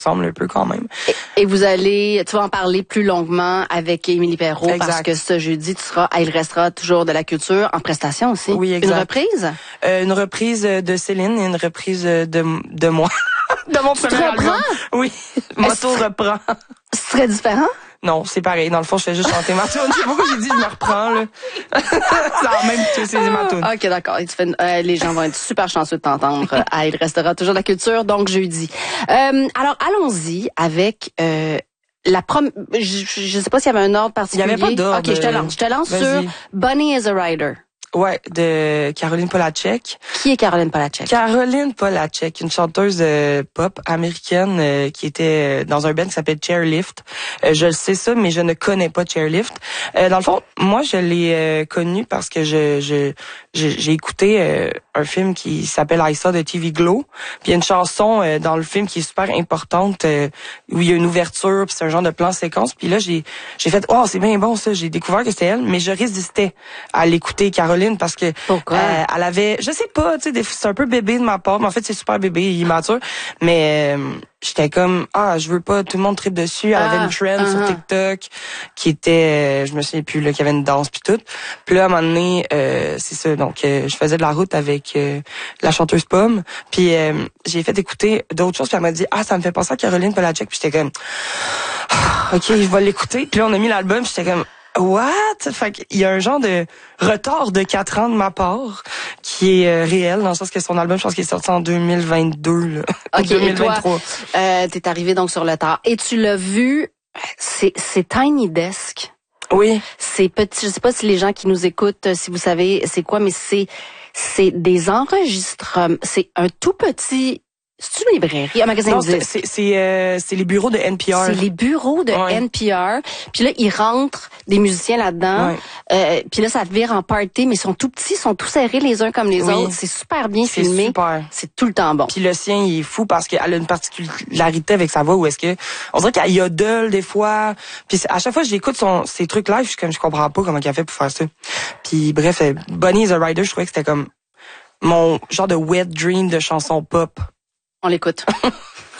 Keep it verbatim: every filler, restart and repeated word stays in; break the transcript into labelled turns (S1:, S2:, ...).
S1: ressemble un peu quand même.
S2: Et, et vous allez, tu vas en parler plus longuement avec Émilie Perrault,
S1: exact.
S2: Parce que ce jeudi, tu seras, à Il restera toujours de la culture en prestation aussi.
S1: Oui, exact.
S2: Une reprise?
S1: Euh, une reprise de Céline et une reprise de, de moi. De mon
S2: tu
S1: premier album. Oui, Moto reprend.
S2: Ce serait différent?
S1: Non, c'est pareil. Dans le fond, je fais juste chanter ma tune. Je sais pas pourquoi j'ai dit je me reprends, là. C'est la même que c'est ma tune.
S2: OK, d'accord. Et tu fais, euh, les gens vont être super chanceux de t'entendre. Ah, Il restera toujours de la culture, donc jeudi. Euh, alors, allons-y avec... Euh, la prom... Je, je sais pas s'il y avait un ordre particulier.
S1: Il y avait pas d'ordre.
S2: OK, je te lance. Je te lance
S1: Vas-y.
S2: sur Bunny is a Rider.
S1: Ouais, de Caroline Polachek.
S2: Qui est Caroline Polachek?
S1: Caroline Polachek, une chanteuse euh, pop américaine euh, qui était dans un band qui s'appelle Chairlift. Euh, je le sais ça, mais je ne connais pas Chairlift. Euh, dans le fond, moi, je l'ai euh, connue parce que je, je, je j'ai écouté euh, un film qui s'appelle I Saw de T V Glow. Puis il y a une chanson euh, dans le film qui est super importante euh, où il y a une ouverture, puis c'est un genre de plan séquence. Puis là, j'ai j'ai fait oh c'est bien bon ça. J'ai découvert que c'était elle, mais je résistais à l'écouter Caroline. Parce que
S2: Pourquoi?
S1: Euh, elle avait, je sais pas, tu sais, c'est un peu bébé de ma part, mais en fait c'est super bébé, immature. Mais euh, j'étais comme ah, je veux pas, tout le monde tripe dessus. Elle
S2: ah,
S1: avait une trend
S2: uh-huh.
S1: sur TikTok qui était, euh, je me souviens plus là, qu'il y avait une danse puis tout. Puis là à un moment donné, euh, c'est ça. Donc euh, je faisais de la route avec euh, la chanteuse Pomme. Puis euh, j'ai fait écouter d'autres choses. Puis elle m'a dit ah, ça me fait penser à Caroline Polachek. Puis j'étais comme ah, ok, je vais l'écouter. Puis là on a mis l'album. J'étais comme what? Fait qu'il y a un genre de retard de quatre ans de ma part qui est euh, réel, dans le sens que son album, je pense qu'il est sorti en deux mille vingt-deux, là.
S2: OK,
S1: deux mille vingt-trois.
S2: Et toi, euh, t'es arrivé donc sur le tard. Et tu l'as vu, c'est, c'est Tiny Desk.
S1: Oui.
S2: C'est petit, je sais pas si les gens qui nous écoutent, si vous savez c'est quoi, mais c'est, c'est des enregistrements. C'est un tout petit... C'est une librairie, un magasin
S1: Non,
S2: de
S1: c'est
S2: disques.
S1: c'est c'est, euh, c'est les bureaux de N P R.
S2: C'est les bureaux de
S1: ouais.
S2: N P R. Puis là, ils rentrent des musiciens là-dedans.
S1: Ouais.
S2: Euh, puis là, ça vire en party, mais ils sont tout petits, ils sont tous serrés les uns comme les
S1: oui.
S2: autres. C'est super bien
S1: c'est
S2: filmé.
S1: Super.
S2: C'est tout le temps bon.
S1: Puis le sien, il est fou parce qu'elle a une particularité avec sa voix où est-ce que on dirait qu'elle yodel des fois. Puis à chaque fois que j'écoute son ses trucs live, je suis comme je comprends pas comment elle fait pour faire ça. Puis bref, Bunny is a Rider, je trouvais que c'était comme mon genre de wet dream de chanson pop.
S2: On l'écoute.